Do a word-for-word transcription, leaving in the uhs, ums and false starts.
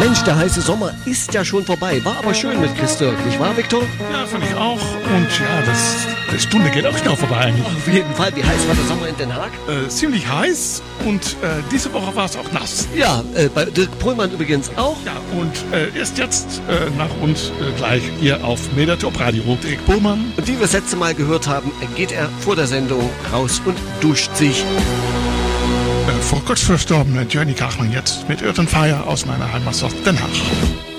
Mensch, der heiße Sommer ist ja schon vorbei. War aber schön mit Chris Dirk, nicht wahr, Viktor? Ja, finde ich auch. Und ja, das, die Stunde geht auch schnell vorbei eigentlich. Auf jeden Fall. Wie heiß war der Sommer in Den Haag? Äh, ziemlich heiß und äh, diese Woche war es auch nass. Ja, äh, bei Dirk Pohlmann übrigens auch. Ja, und äh, erst jetzt äh, nach uns äh, gleich hier auf Megatop Radio. Dirk Pohlmann. Und wie wir das letzte Mal gehört haben, geht er vor der Sendung raus und duscht sich. Äh, vor kurz verstorbene Johnny Kachmann jetzt mit Irtenfeier aus meiner Heimatstadt Den Haag.